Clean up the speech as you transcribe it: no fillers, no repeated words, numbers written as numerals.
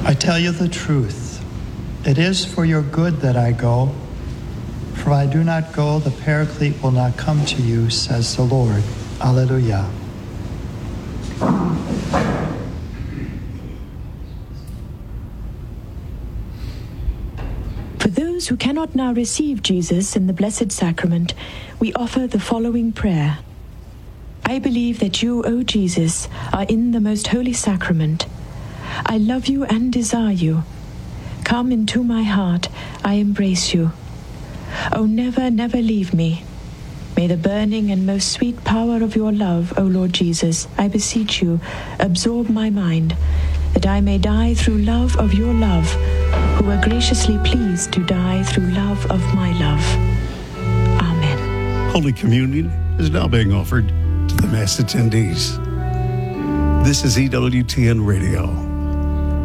I tell you the truth. It is for your good that I go. For if I do not go, the Paraclete will not come to you, says the Lord. Alleluia. For those who cannot now receive Jesus in the Blessed Sacrament, we offer the following prayer. I believe that you, O Jesus, are in the most holy sacrament. I love you and desire you. Come into my heart, I embrace you. Oh, never, never leave me. May the burning and most sweet power of your love, O Lord Jesus, I beseech you, absorb my mind, that I may die through love of your love, who were graciously pleased to die through love of my love. Amen. Holy Communion is now being offered to the Mass attendees. This is EWTN Radio.